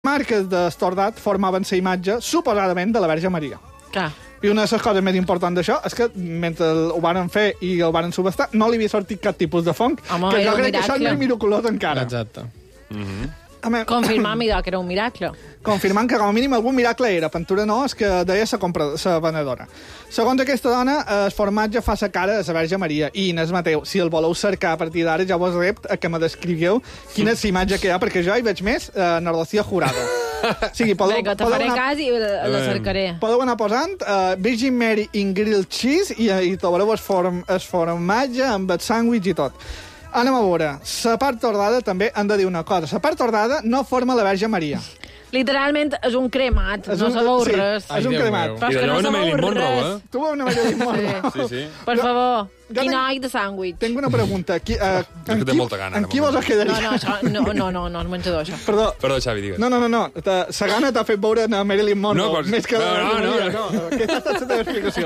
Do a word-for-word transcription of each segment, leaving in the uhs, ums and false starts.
marques d'Estordat formaven la imatge, suposadament, de la Verge Maria. Clar. I una de les coses més importants d'això és que mentre ho varen fer i el varen subestar, no li havia sortit cap tipus de fong, Home, que era jo un crec que això és miracle. més miraculós encara. Exacte. Mm-hmm. Home, Confirmam, idò, que era un miracle. confirmant que com a mínim algun miracle era. Pintura no, és que deia la compra, la venedora. Segons aquesta dona, el formatge fa la cara de la Verge Maria. I Inés Mateu, si el voleu cercar a partir d'ara, ja vos rept a que me descrigueu quina és la imatge que hi ha, perquè jo hi veig més eh, narració jurada. O sigui, podeu, Vinga, te podeu faré anar, cas i la la cercaré. podeu anar posant uh, Virgin Mary in grilled cheese i, i trobareu el, form, el formatge amb el sàndwich i tot. Anem a veure. La part tordada també hem de dir una cosa. La part tordada no forma la Verge Maria. Literalment és un cremat, És no un- sabeu sí. res. És un Déu cremat. meu. Però I és que d'allò no una Marilyn sabeu Monroe, res. eh? Tu veus una Marilyn Monroe? Sí, sí. Per favor, jo quin tenc- oll de sàndwich. Tenc una pregunta. Qui, uh, que en té qui, molta gana, en de qui moment. vos quedaria? No, no, això, no, no, no, no és menjador, això. Perdó. Perdó, Xavi, digues. No, no, no, no. Ta- La gana t'ha fet veure a Marilyn Monroe, No, però- més que la no, Verge no, Maria. no. No, aquesta ha estat la teva explicació.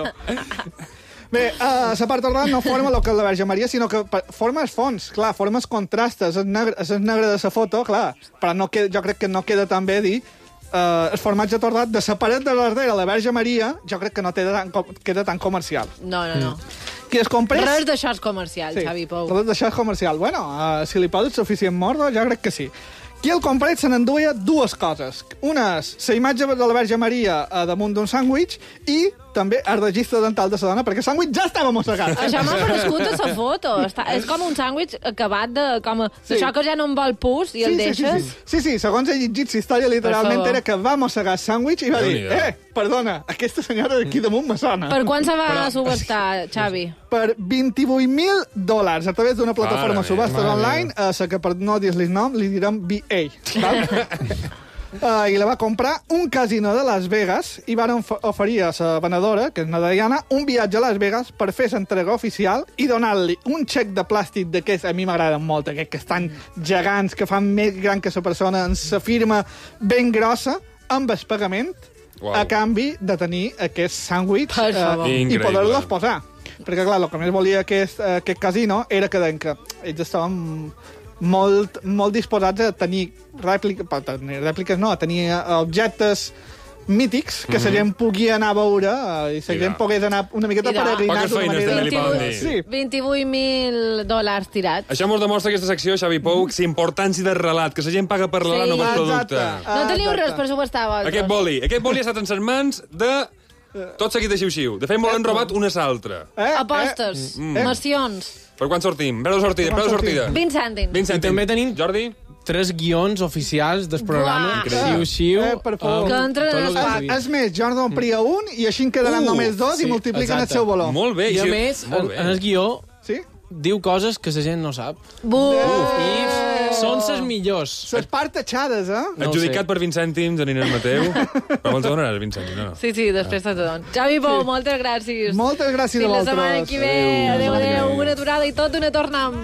Bé, uh, la part tordada no forma el que és la Verge Maria, sinó que pa- forma els fons, clar, forma els contrastes, és negre, és negre de la foto, clar, però no queda, jo crec que no queda tan bé dir uh, el formatge tordat de la paret de darrere la Verge Maria, jo crec que no té tan, com- queda tan comercial. No, no, no. Qui es comprés... Res d'això és comercial, Xavi Pou. Res d'això és comercial. Bueno, uh, si li poses suficient mordo, jo crec que sí. Qui el comprés se n'enduia dues coses. Una és la imatge de la Verge Maria a damunt d'un sàndwich i també el registre dental de la dona, perquè el sàndwich ja estava mossegat. Això m'ha parescut a la foto. Està, és com un sàndwich acabat de... Com a, Sí. D'això que ja no en vol pus i el sí, deixes. sí, sí. sí, sí, segons he llegit la història, literalment favor. era que va mossegar el sàndwich i va dir, Déu-n'hi-do. eh, perdona, aquesta senyora d'aquí damunt me sona. Per quan se va subestar, Xavi? Per vint-i-vuit mil dòlars a través d'una plataforma Mare de subhastes meva. online, a la que per no dir-li nom li direm B A. Val? Uh, I la va comprar un casino de Las Vegas i van oferir a la venedora, que és una Diana, un viatge a Las Vegas per fer l'entrega oficial i donar-li un xec de plàstic d'aquests, a mi m'agraden molt, aquests que estan gegants, que fan més gran que la persona, en la firma ben grossa, amb el pagament, Uau. a canvi de tenir aquest sàndwich Per favor. i Increïble. poder-los posar. Perquè, clar, el que més volia aquest, aquest casino era que, deien que ells estaven molt, molt disposats a tenir rèpliques, tenir rèpliques no, a tenir eh, objectes mítics que mm -hmm. la gent pugui anar a veure eh, i la I gent va. pogués anar una miqueta I va. peregrinant Poques d'una feines manera... també li poden dir. Sí. vint-i-vuit mil dòlars tirats. Això mos demostra aquesta secció, Xavi Pou, la importància del relat, que la gent paga per relat, Sí. no per Exacte. producte. No teniu Exacte. res per subestar, vosaltres. Aquest boli, aquest boli ha estat en les mans de... Tot seguit de xiu-xiu. De fet, m'ho han robat una altra. Eh? Apostes, Eh? nacions, Per quan sortim? Preu de sortida, preu de sortida. vint cèntims. vint cèntims. també tenim- Jordi? Tres guions oficials del programa. Buah. Xiu-xiu. Eh, per favor. amb Que entren tot en lo que el- Ah, s'ha dit. és més, Jordan pria un i així en quedaran Uh, només dos i sí, multipliquen exacte. el seu valor. Molt bé. I a si- més, molt en, bé. en el guió Sí? diu coses que la gent no sap. Buf! I són les millors. Les partachades, eh? No ho Adjudicat sé. per vint cèntims a Inés Mateu. Però me'ls donaràs vint cèntims, no? Sí, sí, després te dono. Xavi Pou, moltes gràcies. Moltes gràcies Fins a la vosaltres. setmana que ve. Adéu, adéu. Una aturada i tot, una tornam.